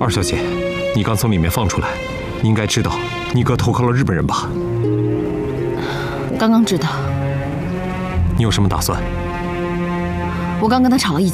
二小姐，你刚从里面放出来，你应该知道你哥投靠了日本人吧？ 刚刚知道。 你有什么打算？ 我刚跟他吵了一架。